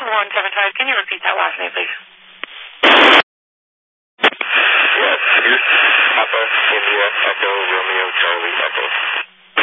1175, can you repeat that last name, please? Yes, Papa, India, Echo, Romeo, Charlie, Echo.